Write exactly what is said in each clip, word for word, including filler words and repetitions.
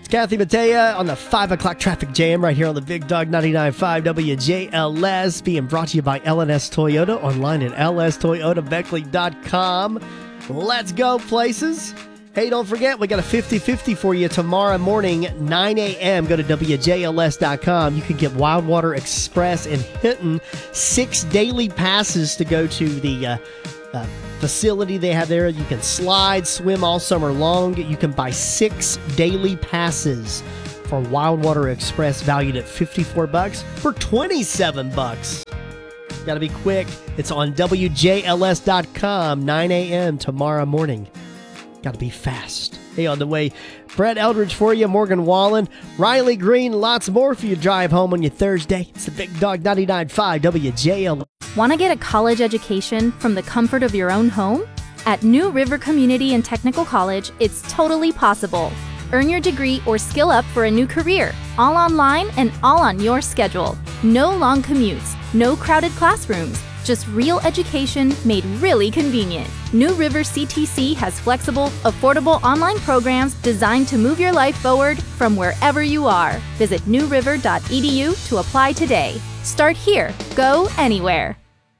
Kathy Mattea on the five o'clock traffic jam right here on the Big Dog ninety-nine point five W J L S, being brought to you by L and S Toyota, online at L S Toyota Beckley dot com. Let's go places. Hey, don't forget, we got a fifty-fifty for you tomorrow morning, nine a.m. Go to W J L S dot com. You can get Wildwater Express in Hinton six daily passes to go to the uh, uh, facility they have there. You can slide, swim all summer long. You can buy six daily passes for Wildwater Express, valued at fifty-four bucks for twenty-seven bucks. Got to be quick. It's on W J L S dot com, nine a.m. tomorrow morning. Got to be fast. Hey, on the way, Brett Eldridge for you, Morgan Wallen, Riley Green, lots more for your drive home on your Thursday. It's the Big Dog ninety-nine point five W J L S. Want to get a college education from the comfort of your own home? At New River Community and Technical College, it's totally possible. Earn your degree or skill up for a new career, all online and all on your schedule. No long commutes, no crowded classrooms, just real education made really convenient. New River C T C has flexible, affordable online programs designed to move your life forward from wherever you are. Visit new river dot e d u to apply today. Start here. Go anywhere.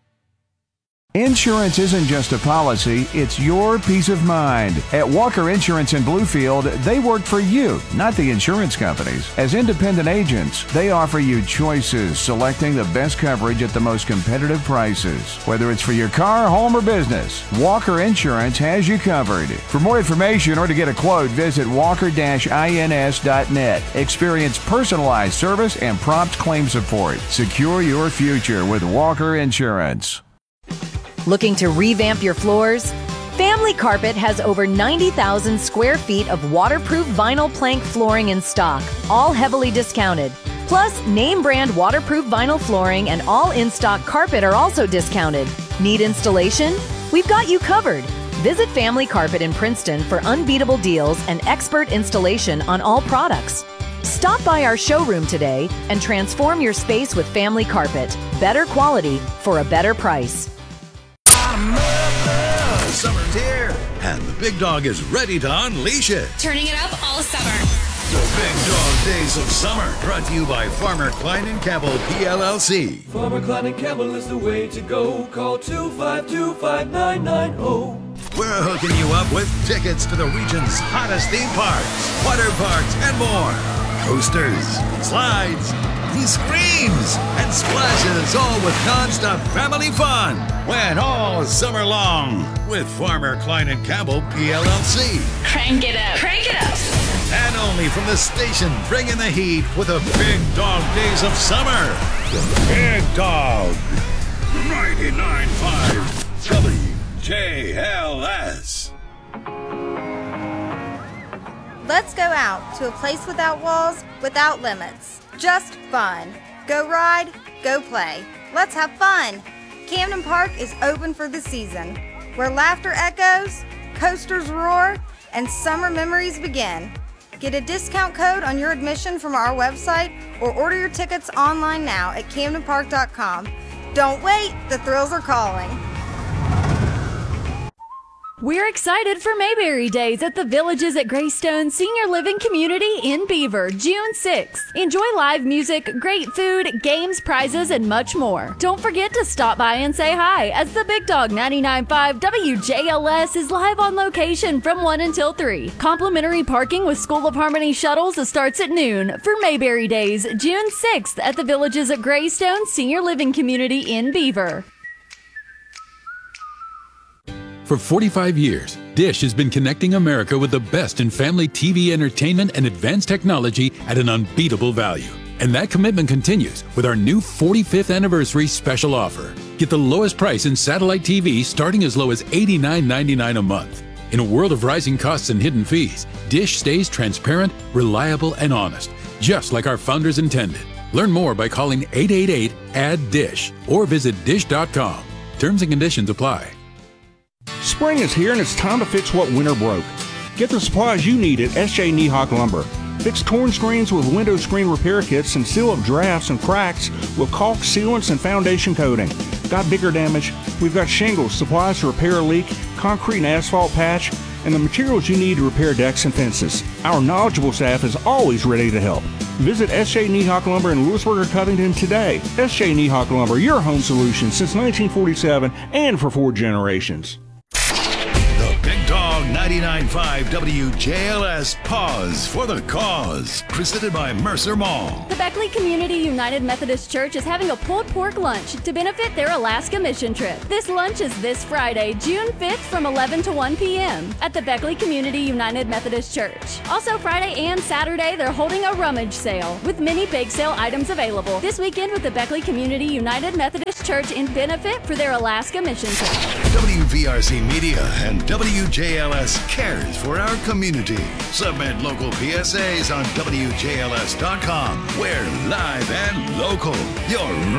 Insurance isn't just a policy, it's your peace of mind. At Walker Insurance in Bluefield, they work for you, not the insurance companies. As independent agents, they offer you choices, selecting the best coverage at the most competitive prices. Whether it's for your car, home, or business, Walker Insurance has you covered. For more information or to get a quote, visit walker dash ins dot net. Experience personalized service and prompt claim support. Secure your future with Walker Insurance. Looking to revamp your floors? Family Carpet has over ninety thousand square feet of waterproof vinyl plank flooring in stock, all heavily discounted. Plus, name brand waterproof vinyl flooring and all in-stock carpet are also discounted. Need installation? We've got you covered. Visit Family Carpet in Princeton for unbeatable deals and expert installation on all products. Stop by our showroom today and transform your space with Family Carpet. Better quality for a better price. Summer's here, and the Big Dog is ready to unleash it. Turning it up all summer. The Big Dog Days of Summer, brought to you by Farmer Klein and Campbell P L L C. Farmer Klein and Campbell is the way to go. Call two five two, five nine nine zero. We're hooking you up with tickets to the region's hottest theme parks, water parks, and more. Coasters, slides, screams, and splashes, all with non-stop family fun. When all summer long with Farmer Klein and Campbell P L L C. Crank it up. Crank it up. And only from the station, bringing the heat with the Big Dog Days of Summer. Big Dog ninety-nine point five W J L S. Let's go out to a place without walls, without limits. Just fun. Go ride, go play. Let's have fun. Camden Park is open for the season, where laughter echoes, coasters roar, and summer memories begin. Get a discount code on your admission from our website or order your tickets online now at camden park dot com. Don't wait, the thrills are calling. We're excited for Mayberry Days at the Villages at Greystone Senior Living Community in Beaver, June sixth. Enjoy live music, great food, games, prizes, and much more. Don't forget to stop by and say hi, as the Big Dog ninety-nine point five W J L S is live on location from one until three. Complimentary parking with School of Harmony shuttles starts at noon for Mayberry Days, June sixth at the Villages at Greystone Senior Living Community in Beaver. For forty-five years, Dish has been connecting America with the best in family T V entertainment and advanced technology at an unbeatable value. And that commitment continues with our new forty-fifth anniversary special offer. Get the lowest price in satellite T V starting as low as eighty-nine ninety-nine a month. In a world of rising costs and hidden fees, Dish stays transparent, reliable, and honest, just like our founders intended. Learn more by calling eight eight eight, A D D D I S H or visit dish dot com. Terms and conditions apply. Spring is here and it's time to fix what winter broke. Get the supplies you need at S J Niehawk Lumber. Fix torn screens with window screen repair kits and seal up drafts and cracks with caulk sealants and foundation coating. Got bigger damage? We've got shingles, supplies to repair a leak, concrete and asphalt patch, and the materials you need to repair decks and fences. Our knowledgeable staff is always ready to help. Visit S J Niehawk Lumber in Lewisburg or Covington today. S J Niehawk Lumber, your home solution since nineteen forty-seven and for four generations. The Big Dog ninety-nine point five W J L S Pause for the Cause, presented by Mercer Mall. The Beckley Community United Methodist Church is having a pulled pork lunch to benefit their Alaska mission trip. This lunch is this Friday, June fifth from eleven to one p.m. at the Beckley Community United Methodist Church. Also Friday and Saturday, they're holding a rummage sale with many bake sale items available this weekend with the Beckley Community United Methodist Church in benefit for their Alaska mission trip. W V R C Media and W J L S cares for our community. Submit local P S As on W J L S dot com. We're live and local. You're